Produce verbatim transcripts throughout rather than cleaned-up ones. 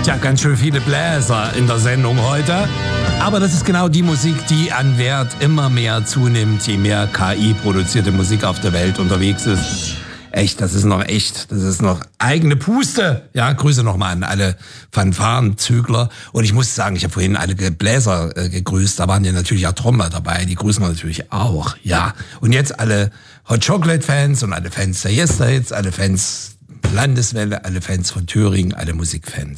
Tja, ganz schön viele Bläser in der Sendung heute. Aber das ist genau die Musik, die an Wert immer mehr zunimmt, je mehr K I-produzierte Musik auf der Welt unterwegs ist. Echt, das ist noch echt, das ist noch eigene Puste. Ja, Grüße nochmal an alle Fanfarenzügler. Und ich muss sagen, ich habe vorhin alle Bläser äh, gegrüßt, da waren ja natürlich auch Trommler dabei, die grüßen wir natürlich auch, ja. Und jetzt alle Hot Chocolate Fans und alle Fans der Yesterhits, alle Fans Landeswelle, alle Fans von Thüringen, alle Musikfans.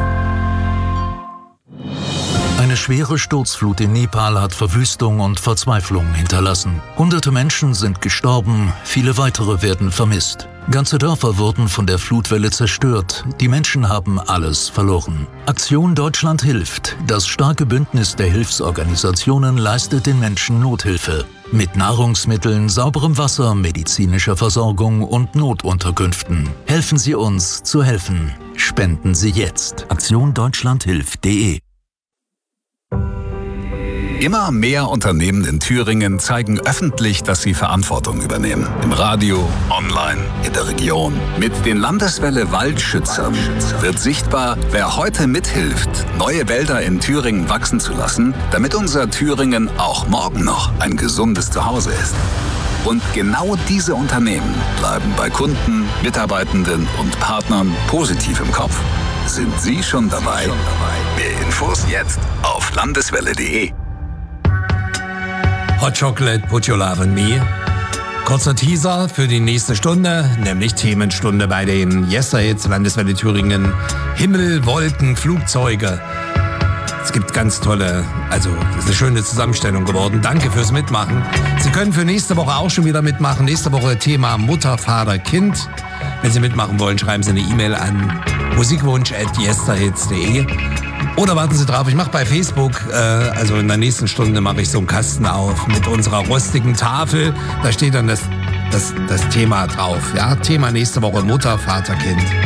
Eine schwere Sturzflut in Nepal hat Verwüstung und Verzweiflung hinterlassen. Hunderte Menschen sind gestorben, viele weitere werden vermisst. Ganze Dörfer wurden von der Flutwelle zerstört. Die Menschen haben alles verloren. Aktion Deutschland hilft. Das starke Bündnis der Hilfsorganisationen leistet den Menschen Nothilfe. Mit Nahrungsmitteln, sauberem Wasser, medizinischer Versorgung und Notunterkünften. Helfen Sie uns zu helfen. Spenden Sie jetzt. Aktion Deutschland hilft punkt de. Immer mehr Unternehmen in Thüringen zeigen öffentlich, dass sie Verantwortung übernehmen. Im Radio, online, in der Region. Mit den Landeswelle Waldschützern wird sichtbar, wer heute mithilft, neue Wälder in Thüringen wachsen zu lassen, damit unser Thüringen auch morgen noch ein gesundes Zuhause ist. Und genau diese Unternehmen bleiben bei Kunden, Mitarbeitenden und Partnern positiv im Kopf. Sind Sie schon dabei? Mehr Infos jetzt auf landeswelle punkt de. Hot Chocolate, Put Your Love in Me. Kurzer Teaser für die nächste Stunde, nämlich Themenstunde bei den Yesterhits, Landeswelle Thüringen. Himmel, Wolken, Flugzeuge. Es gibt ganz tolle, also das ist eine schöne Zusammenstellung geworden. Danke fürs Mitmachen. Sie können für nächste Woche auch schon wieder mitmachen. Nächste Woche Thema Mutter, Vater, Kind. Wenn Sie mitmachen wollen, schreiben Sie eine E-Mail an musikwunsch at yesterhits punkt de. Oder warten Sie drauf, ich mache bei Facebook, äh, also in der nächsten Stunde mache ich so einen Kasten auf mit unserer rostigen Tafel. Da steht dann das, das, das Thema drauf. Ja, Thema nächste Woche Mutter, Vater, Kind.